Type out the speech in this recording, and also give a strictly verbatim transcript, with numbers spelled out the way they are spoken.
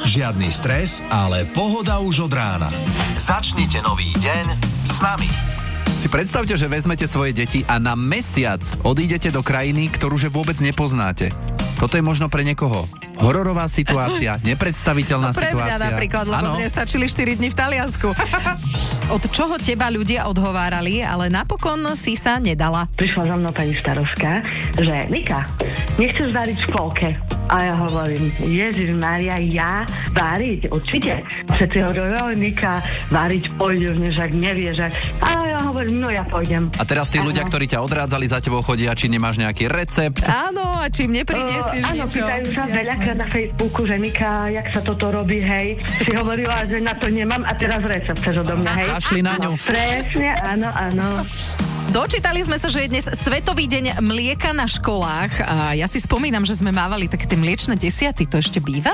Žiadny stres, ale pohoda už od rána. Začnite nový deň s nami. Si predstavte, že vezmete svoje deti a na mesiac odídete do krajiny, ktorú že vôbec nepoznáte. Toto je možno pre niekoho hororová situácia, nepredstaviteľná no pre situácia. Pre mňa napríklad, lebo ano. mne stačili štyri dni v Taliansku. Od čoho teba ľudia odhovárali, ale napokon si sa nedala. Prišla za mnou pani starostka, že Nika, nechceš váriť v škôlke? A ja hovorím, Ježišmária, ja váriť? Určite. Všetci hovorili, Nika, váriť pôjdeš, než ak nevieš. A ja hovorím, no ja pôjdem. A teraz tí Áno. ľudia, ktorí ťa odrádzali, za tebou chodia, či nemáš nejaký recept? Áno, a čím nepriniesieš uh, áno, niečo. pýtajú sa veľakrát na Facebooku, že Nika, jak sa toto robí, hej. Si hovorila, že na to nemám a teraz recept chceš odo mňa, hej. Kašli na ňu. No, presne, áno, áno. Dočítali sme sa, že je dnes Svetový deň mlieka na školách a ja si spomínam, že sme mávali také tie mliečne desiaty, to ešte býva?